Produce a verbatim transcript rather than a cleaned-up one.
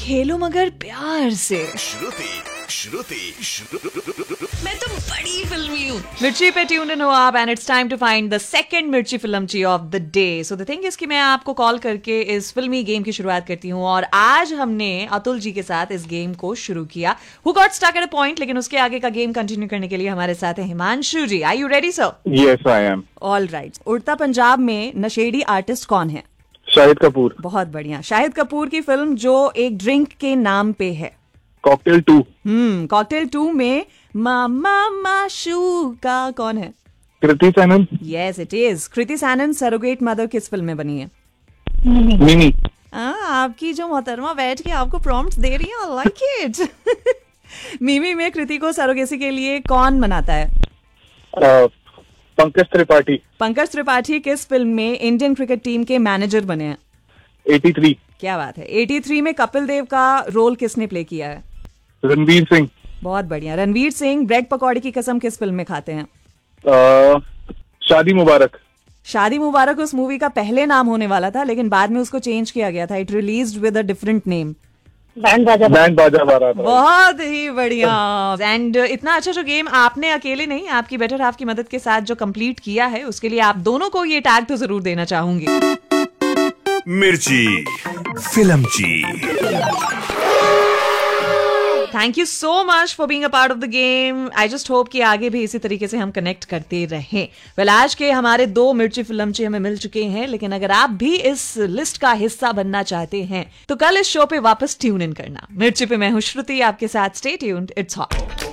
खेलो मगर प्यार से। श्रुति श्रुति श्रुति मैं तो बड़ी फिल्मी हूँ। मिर्ची पे ट्यून इन हो आप and it's time to find the second मिर्ची फिल्म ची of the day. So the thing is कि मैं आपको कॉल करके इस फिल्मी गेम की शुरुआत करती हूँ और आज हमने अतुल जी के साथ इस गेम को शुरू किया। Who got stuck at a point, लेकिन उसके आगे का गेम कंटिन्यू करने के लिए हमारे साथ है हिमांशु जी। Are you ready sir? Yes I am. All right. उड़ता पंजाब में नशेड़ी आर्टिस्ट कौन है? शाहिद कपूर। बहुत बढ़िया। शाहिद कपूर की फिल्म जो एक ड्रिंक के नाम पे है। Cocktail to. Hmm cocktail to में मामा माशूका कौन है? Kriti Sanon. Yes it is. Kriti Sanon surrogate mother किस फिल्म में बनी है? मिनी। हाँ, आपकी जो मोहतरमा बैठ के आपको प्रॉम्प्ट्स दे रही है, आई लाइक इट। मिमी में कृति को सरोगेसी के लिए कौन मनाता है? uh, पंकज त्रिपाठी। पंकज त्रिपाठी किस फिल्म में इंडियन क्रिकेट टीम के मैनेजर बने हैं? तिरासी। क्या बात है। तिरासी में कपिल देव का रोल किसने प्ले किया है? रणवीर सिंह। बहुत बढ़िया। रणवीर सिंह ब्रेड पकौड़े की कसम किस फिल्म में खाते हैं? uh, शादी मुबारक। शादी मुबारक उस मूवी का पहले नाम होने वाला था, लेकिन बाद में उसको चेंज किया गया था। It released with a different name. Band बाजा बैंड बाजा बारात। बहुत ही बढ़िया। एंड इतना अच्छा जो गेम आपने अकेले नहीं, आपकी बेटर हाफ की मदद के साथ जो कंप्लीट किया है, उसके लिए आप दोनों को ये टैग तो जरूर देना चाहूंगी। मिर्ची फिल्मची। Thank you so much for being a part of the game. I just hope कि आगे भी इसी तरीके से हम कनेक्ट करते रहें। वेल, आज के हमारे दो मिर्ची फिल्मची हमें मिल चुके हैं, लेकिन अगर आप भी इस लिस्ट का हिस्सा बनना चाहते हैं तो कल इस शो पे वापस ट्यून इन करना। मिर्ची पे मैं हूं श्रुति आपके साथ। Stay tuned, it's hot.